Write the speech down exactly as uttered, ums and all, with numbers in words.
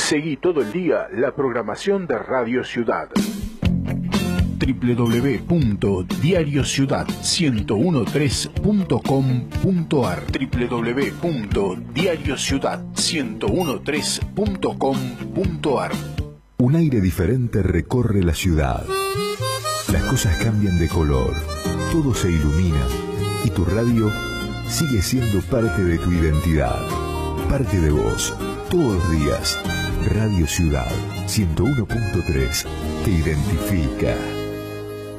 Seguí todo el día la programación de Radio Ciudad. doble u doble u doble u punto diario ciudad ciento trece punto com punto ar doble u doble u doble u punto diario ciudad ciento trece punto com punto ar. Un aire diferente recorre la ciudad. Las cosas cambian de color, todo se ilumina y tu radio sigue siendo parte de tu identidad, parte de vos, todos los días. Radio Ciudad ciento uno punto tres te identifica.